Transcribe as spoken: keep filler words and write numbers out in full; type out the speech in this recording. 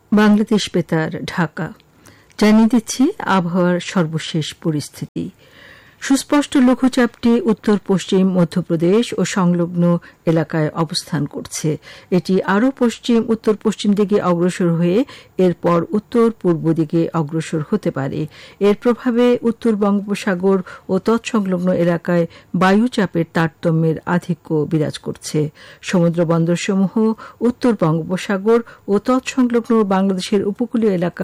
বাংলাদেশ বেতার, ঢাকা। জানিয়ে দিচ্ছি আবহাওয়ার সর্বশেষ পরিস্থিতি। সুস্পষ্ট লঘুচাপটি উত্তর পশ্চিম মধ্যপ্রদেশ ও সংলগ্ন এলাকায় অবস্থান করছে। এটি আরও পশ্চিম উত্তর পশ্চিম দিকে অগ্রসর হয়ে এরপর উত্তর পূর্ব দিকে অগ্রসর হতে পারে। এর প্রভাবে উত্তর বঙ্গোপসাগর ও তৎসংলগ্ন এলাকায় বায়ুচাপের তারতম্যের আধিক্য বিরাজ করছে। সমুদ্র বন্দরসমূহ উত্তর বঙ্গোপসাগর ও তৎসংলগ্ন বাংলাদেশের উপকূলীয় এলাকা